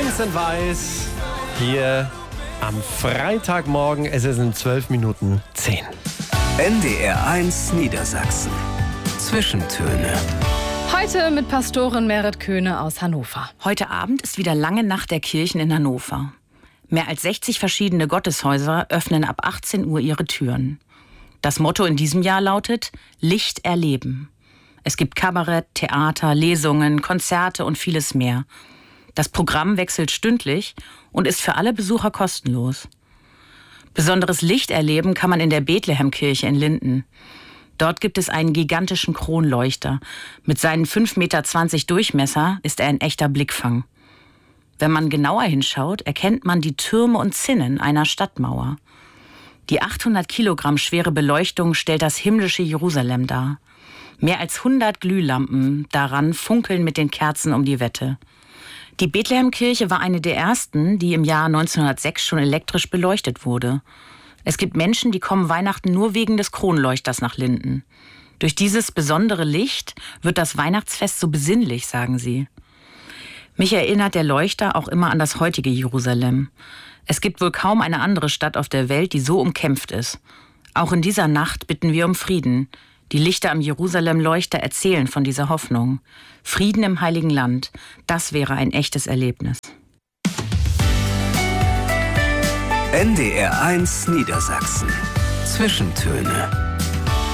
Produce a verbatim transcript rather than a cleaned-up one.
Vincent Weiss hier am Freitagmorgen. Es ist in zwölf Minuten zehn. N D R eins Niedersachsen. Zwischentöne. Heute mit Pastorin Merit Köhne aus Hannover. Heute Abend ist wieder lange Nacht der Kirchen in Hannover. Mehr als sechzig verschiedene Gotteshäuser öffnen ab achtzehn Uhr ihre Türen. Das Motto in diesem Jahr lautet: Licht erleben. Es gibt Kabarett, Theater, Lesungen, Konzerte und vieles mehr. Das Programm wechselt stündlich und ist für alle Besucher kostenlos. Besonderes Licht erleben kann man in der Bethlehemkirche in Linden. Dort gibt es einen gigantischen Kronleuchter. Mit seinen fünf Komma zwanzig Meter Durchmesser ist er ein echter Blickfang. Wenn man genauer hinschaut, erkennt man die Türme und Zinnen einer Stadtmauer. Die achthundert Kilogramm schwere Beleuchtung stellt das himmlische Jerusalem dar. Mehr als hundert Glühlampen daran funkeln mit den Kerzen um die Wette. Die Bethlehemkirche war eine der ersten, die im Jahr neunzehnhundertsechs schon elektrisch beleuchtet wurde. Es gibt Menschen, die kommen Weihnachten nur wegen des Kronleuchters nach Linden. Durch dieses besondere Licht wird das Weihnachtsfest so besinnlich, sagen sie. Mich erinnert der Leuchter auch immer an das heutige Jerusalem. Es gibt wohl kaum eine andere Stadt auf der Welt, die so umkämpft ist. Auch in dieser Nacht bitten wir um Frieden. Die Lichter am Jerusalem-Leuchter erzählen von dieser Hoffnung. Frieden im Heiligen Land, das wäre ein echtes Erlebnis. N D R eins Niedersachsen. Zwischentöne.